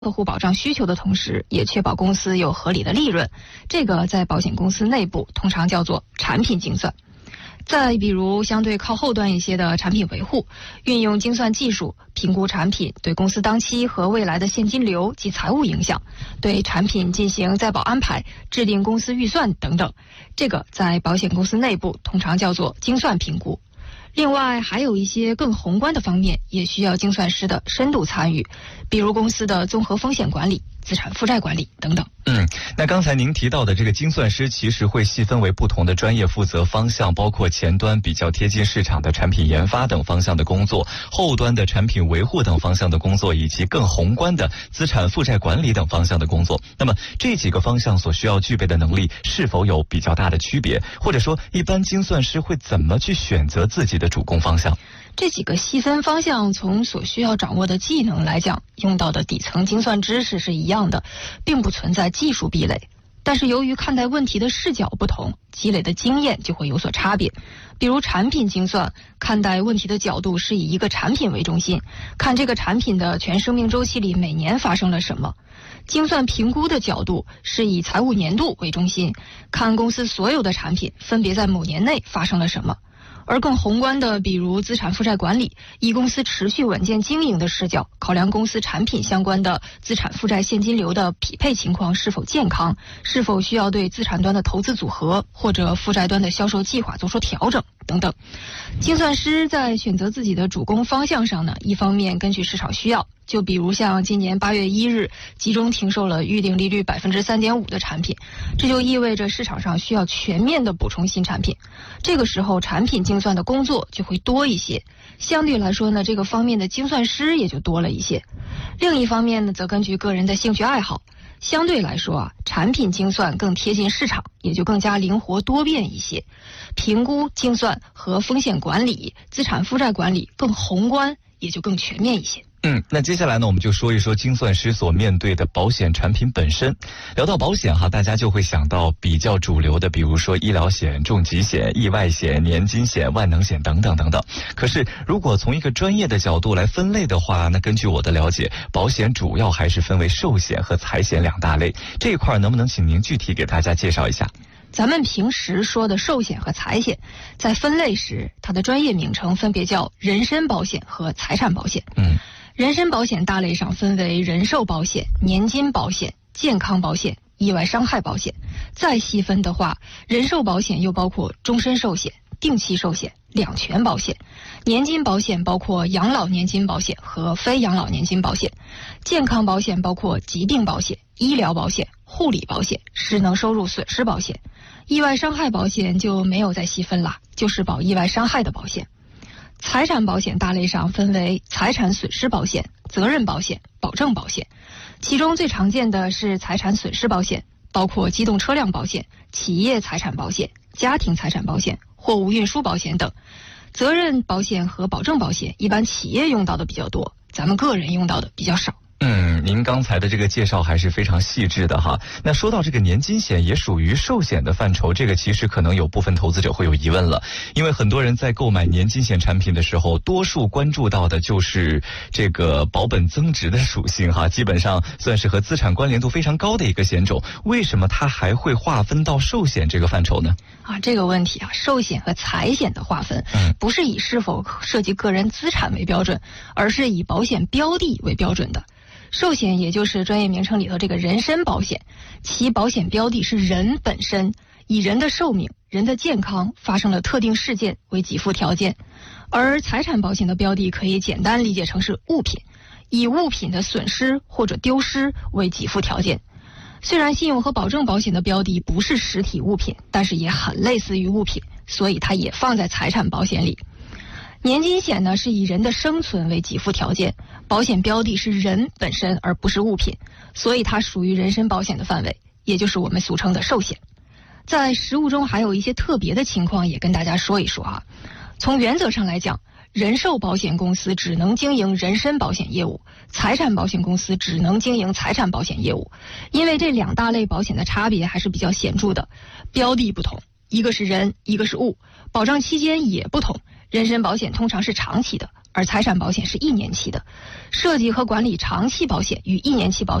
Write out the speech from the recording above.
客户保障需求的同时，也确保公司有合理的利润，这个在保险公司内部通常叫做产品精算。再比如相对靠后端一些的产品维护，运用精算技术评估产品对公司当期和未来的现金流及财务影响，对产品进行再保安排，制定公司预算等等，这个在保险公司内部通常叫做精算评估。另外还有一些更宏观的方面也需要精算师的深度参与，比如公司的综合风险管理、资产负债管理等等。 那刚才您提到的这个精算师其实会细分为不同的专业负责方向，包括前端比较贴近市场的产品研发等方向的工作，后端的产品维护等方向的工作，以及更宏观的资产负债管理等方向的工作。那么这几个方向所需要具备的能力是否有比较大的区别？或者说一般精算师会怎么去选择自己的主攻方向？ 这几个细分方向从所需要掌握的技能来讲，用到的底层精算知识是一样的，并不存在技术壁垒。但是由于看待问题的视角不同，积累的经验就会有所差别。比如产品精算，看待问题的角度是以一个产品为中心，看这个产品的全生命周期里每年发生了什么。精算评估的角度是以财务年度为中心，看公司所有的产品分别在某年内发生了什么。而更宏观的，比如资产负债管理，以公司持续稳健经营的视角，考量公司产品相关的资产负债现金流的匹配情况是否健康，是否需要对资产端的投资组合或者负债端的销售计划做出调整等等。精算师在选择自己的主攻方向上呢，一方面根据市场需要，就比如像今年8月1日集中停售了预定利率 3.5% 的产品，这就意味着市场上需要全面的补充新产品，这个时候产品精算的工作就会多一些，相对来说呢，这个方面的精算师也就多了一些。另一方面呢，则根据个人的兴趣爱好，相对来说啊，产品精算更贴近市场，也就更加灵活多变一些。评估精算和风险管理、资产负债管理更宏观，也就更全面一些。 那接下来呢，我们就说一说精算师所面对的保险产品本身。聊到保险大家就会想到比较主流的，比如说医疗险、重疾险、意外险、年金险、万能险等等等等。可是如果从一个专业的角度来分类的话，那根据我的了解，保险主要还是分为寿险和财险两大类。这一块能不能请您具体给大家介绍一下？ 咱们平时说的寿险和财险，在分类时，它的专业名称分别叫人身保险和财产保险。人身保险大类上分为人寿保险、年金保险、健康保险、意外伤害保险。再细分的话，人寿保险又包括终身寿险、定期寿险、两全保险；年金保险包括养老年金保险和非养老年金保险；健康保险包括疾病保险、医疗保险、护理保险、失能收入损失保险；意外伤害保险就没有再细分了，就是保意外伤害的保险。财产保险大类上分为财产损失保险、责任保险、保证保险，其中最常见的是财产损失保险，包括机动车辆保险、企业财产保险、家庭财产保险、货物运输保险等。责任保险和保证保险一般企业用到的比较多，咱们个人用到的比较少。 您刚才的这个介绍还是非常细致的哈。那说到这个年金险也属于寿险的范畴，这个其实可能有部分投资者会有疑问了，因为很多人在购买年金险产品的时候，多数关注到的就是这个保本增值的属性哈，基本上算是和资产关联度非常高的一个险种，为什么它还会划分到寿险这个范畴呢？ 这个问题寿险和财险的划分，不是以是否涉及个人资产为标准，而是以保险标的为标准的。寿险也就是专业名称里头这个人身保险，其保险标的是人本身，以人的寿命、人的健康发生了特定事件为给付条件。而财产保险的标的可以简单理解成是物品，以物品的损失或者丢失为给付条件。虽然信用和保证保险的标的不是实体物品，但是也很类似于物品，所以它也放在财产保险里。年金险呢，是以人的生存为给付条件，保险标的是人本身而不是物品，所以它属于人身保险的范围，也就是我们俗称的寿险。在实务中还有一些特别的情况也跟大家说一说从原则上来讲，人寿保险公司只能经营人身保险业务，财产保险公司只能经营财产保险业务，因为这两大类保险的差别还是比较显著的，标的不同，一个是人，一个是物，保障期间也不同。人身保险通常是长期的， 而财产保险是1年期的。设计和管理长期保险与1年期保险